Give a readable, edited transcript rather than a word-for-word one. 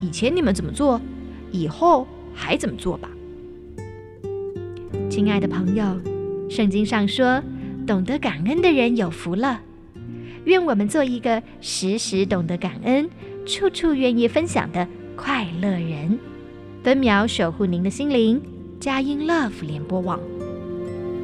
以前你们怎么做，以后还怎么做吧。亲爱的朋友，圣经上说，懂得感恩的人有福了。愿我们做一个时时懂得感恩，处处愿意分享的快乐人。分秒守护您的心灵，佳音 Love 联播网。